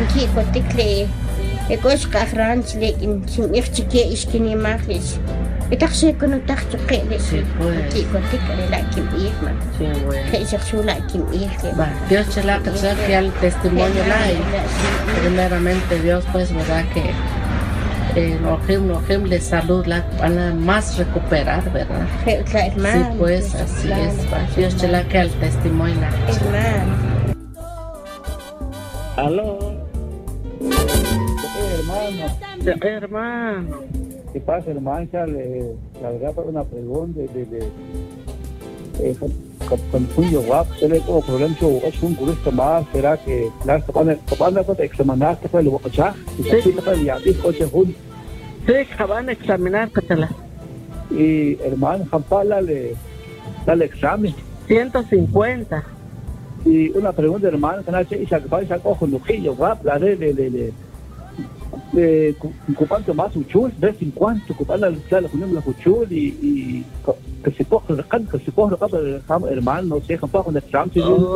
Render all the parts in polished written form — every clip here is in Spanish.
Kiko tikle ekos kahran lekin sin ifchike iskini mahlis. Itaxi kuno taxto qeles. Kiko tikle la kim irma. Sí, bueno. Que se sula kim irle. Va, Dios chela que sea que al testimonio la y primeramente Dios pues verdad que Nojem de salud la van a más recuperar, ¿verdad? Sí, pues así es. Va, Dios chela que al testimonio la. Hermano. Aló. Hermano. ¿Qué pasa, hermano? La verdad, para una pregunta cuando fui yo guapo, tenía como problema yo es un curso más, será que las cabana para examinar que fue lo que ya, sí que fue ya dijo que un sí, van a examinar catala. Y hermano, jampala dale examen 150. Y una pregunta, hermano, que nace y se va a coger lo que yo guapo, la de ocupando más un chul, de 50, ocupando la unión la chul y que se coge el can, que se coge el hermano, no sé, campo con el examen.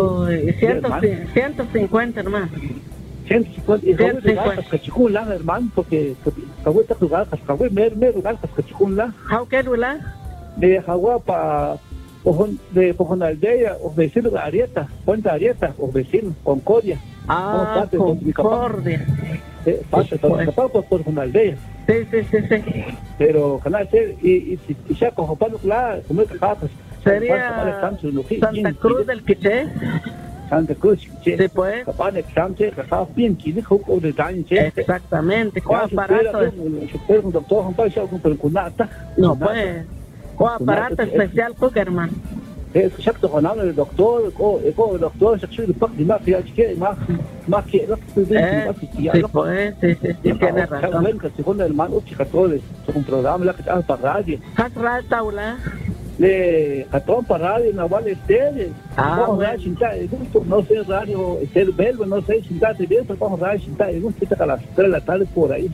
150, hermano. 150 y que chicun la hermano porque cahueta jugar cascahue mer lugar que chicun la how que la de jagua pa de aldea o vecino de Arieta, Puente Arieta o vecino Concordia. Concordia. Pasa por una aldea. Sí. Pero canal y ya con Pablo la como que capas. Sería Santa Cruz del Quiché. Santa Cruz, sí, pues. Capaz de examen, capaz bien, que dijo de daño, exactamente, ¿cuál aparato? Un doctor, un país, un cunata. No, pues, ¿cuál aparato especial, hermano? Exacto, con el doctor, el doctor, se quiere más que más que sí, pues, sí, tiene razón. Según el hermano, chica, todo es un programa que está para radio. ¿Qué taula? Le catón para radio naval estéreo vamos a chintar no sé radio estéreo belgo no sé chintar de bien pero vamos a chintar y gusto está a las 3 de la tarde por ahí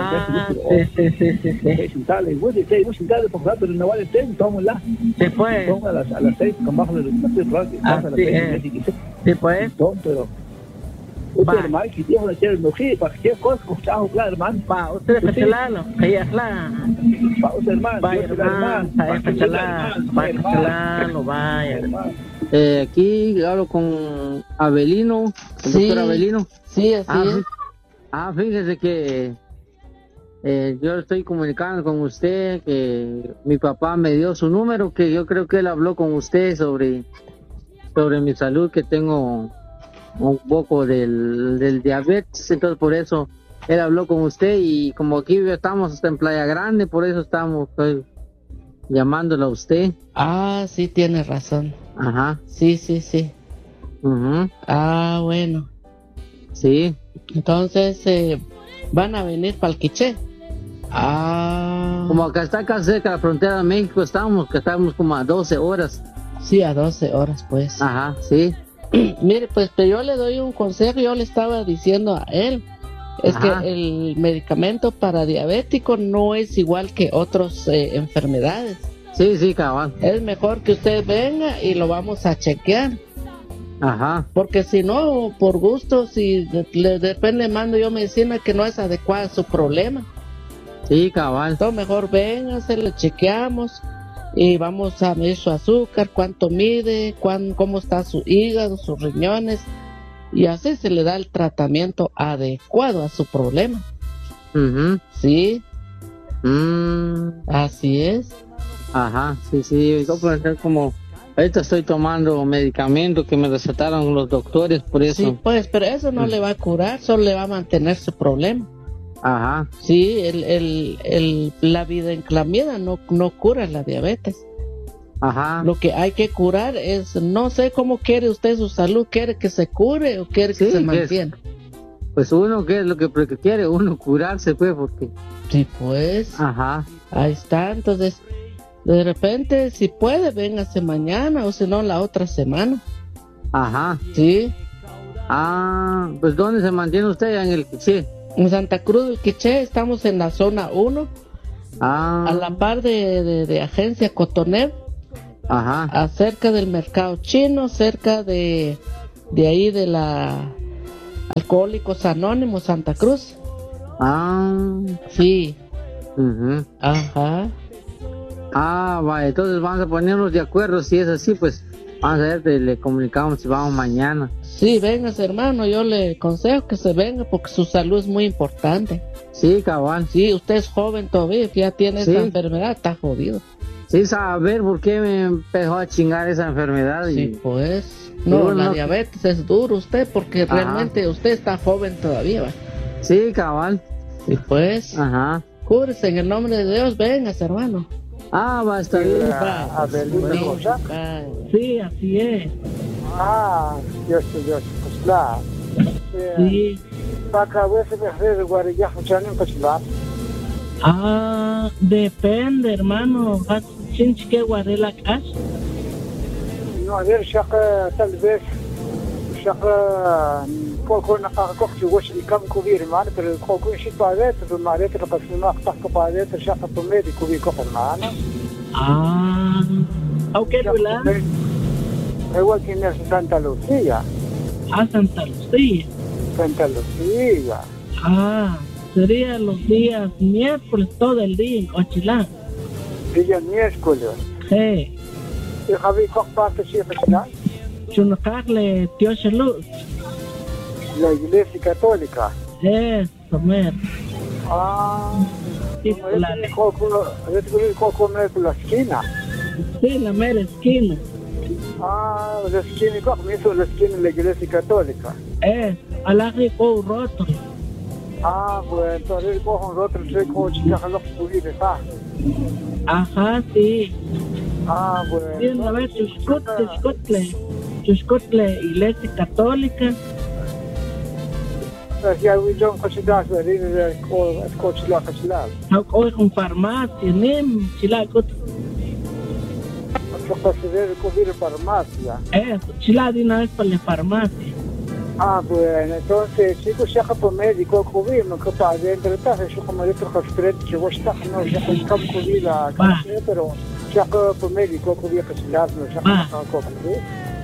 sí chintar le gusta chintar por radio naval estéreo tomamos la se fue a las 6 con bajo de las 6 sí pues pero usted hermano que dijo de ser mujer para que cosa escuchado claro hermano pa usted facilalo que es la pa usted hermano vaya aquí hablo con Abelino el doctor Abelino sí así es fíjese que yo estoy comunicando con usted que mi papá me dio su número que yo creo que él habló con usted sobre mi salud que tengo un poco del diabetes, entonces por eso él habló con usted y como aquí estamos hasta en Playa Grande, por eso estamos llamándolo a usted. Sí, tiene razón. Ajá. Sí. Uh-huh. Bueno. Sí. Entonces, ¿van a venir para el Quiché? Como acá está acá cerca de la frontera de México, estamos como a 12 horas. Sí, a 12 horas, pues. Ajá, sí. Mire, pues pero yo le doy un consejo, yo le estaba diciendo a él, es que el medicamento para diabético no es igual que otras enfermedades. Sí, cabal. Es mejor que usted venga y lo vamos a chequear. Ajá. Porque si no, por gusto, si de repente mando yo medicina que no es adecuada a su problema. Sí, cabal. Entonces mejor venga, se le chequeamos. Y vamos a medir su azúcar, cuánto mide, cómo está su hígado, sus riñones, y así se le da el tratamiento adecuado a su problema. Uh-huh. Sí. Así es. Ajá, sí. Yo como ahorita estoy tomando medicamento que me recetaron los doctores, por eso. Sí, pues, pero eso no le va a curar, solo le va a mantener su problema. Ajá. Sí, la videnclamida no cura la diabetes. Ajá. Lo que hay que curar es, no sé cómo quiere usted su salud, ¿quiere que se cure o quiere que se mantenga? Pues uno, ¿qué es lo que quiere? Uno curarse, pues, porque... Sí, pues. Ajá. Ahí está, entonces, de repente, si puede, véngase mañana o si no, la otra semana. Ajá. Sí. Pues ¿dónde se mantiene usted? En el Quiché. En Santa Cruz del Quiché, estamos en la zona 1, a la par de Agencia Cotoner, ajá, cerca del mercado chino, cerca de ahí de la Alcohólicos Anónimos Santa Cruz. Ah, Sí, ujú. ajá. Ah, vale, entonces vamos a ponernos de acuerdo. Si es así, pues vamos a ver, le comunicamos si vamos mañana. Sí, vengas, hermano, yo le aconsejo que se venga porque su salud es muy importante. Sí, cabal. Sí, usted es joven todavía, que ya tiene Sí. esta enfermedad, está jodido. Sí, saber por qué me empezó a chingar esa enfermedad. Sí, Y pues. No, bueno, la no- diabetes es duro usted porque Ajá. realmente usted está joven todavía, ¿va? sí, cabal. Y pues, Ajá. cúbrese en el nombre de Dios, vengas, hermano. Ah, va a estar bien. Abelina Sí, Rosa. bye. Sí, así es. Dios, pues claro. Sí. Para veces me hace guarilla funciona en Cochilar. Depende, hermano. Chinch que guardé la casa. No, a ver, شاق تلبس شاق كوكو نقاق وش كم كبير معنا pero كوكو شيء بعدات بالمعرفة تقسمنا قطع بعدات شاق بمدي كبير كفر معنا. ¿A qué lugar? هو كنا في سانتا لوسيا. A Santa Lucía. سانتا لوسيا. Sería los días miércoles todo el día en Cochilán. Día miércoles. Sí. Y Javi Copa que sí está. Chunacarle Dios Luz. La Iglesia Católica. Eso, mer. Sí, Coco me por la esquina. Sí, la mera esquina. La esquina, ¿cómo me hizo la esquina de la Iglesia Católica? Al arriba roto. Bueno, entonces cojo un otro, soy como chica, lo que pudiera estar. Ajá, sí. Bueno. Sí, a ver, Chuscotle, Iglesia Católica. Ya, we don't consider it Coachila. Hoy con farmacia, Nim, Chilagot. Yo considero que hubiera farmacia. Chila de una vez para la farmacia. Bueno, entonces, chicos, ya que por médico, cubrirme, que para adentro, entonces, yo como dentro que espero que vos estás, no, ya que está cubrir pero ya que por médico, cubrir que se las, no, ya que está cubrir.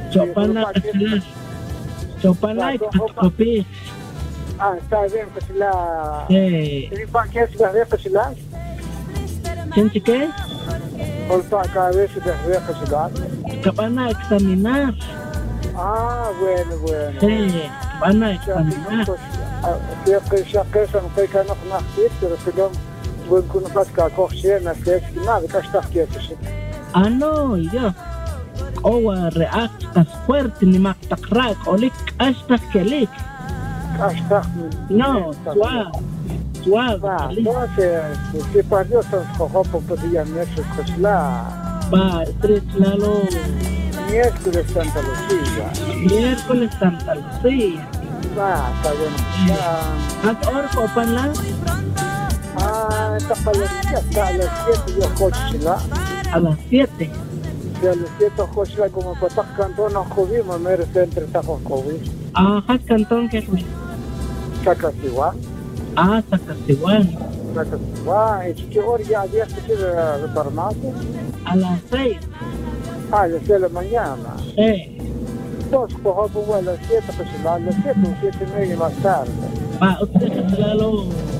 Chopana y Copí. Está bien, que se la... Sí. ¿Para qué se la ve que se la? ¿Gente qué? Por cada vez se la ve que se la. Que van a examinar. Bueno. Sí, van a examinar. Ya que eso no fue que no conociste, pero que no voy con una plática cochera, no sé si nada, que está aquí eso. No, yo. Reactas fuerte ni mactacrac, olik hasta que lik. No, suave. Entonces, si para Dios se escogió por podía meses que la... Tres lalo. Miércoles Santa Lucía. Miércoles Santa Lucía. Está bueno. ¿Haz orco, panla? Está para a las 7 yo coche A las 7. Y a las 7 coche como para estar cantando judío, me merece entre tajos COVID. Haz cantón que fue. Sacasiguán. Sacasiguán. ¿Y qué hora ya había que ir a la farmacia? A las 6. A las 6 de la mañana. Sí. Dos, cojo a las 7, pues a las 7 o 7:30 más tarde. Usted se lalo.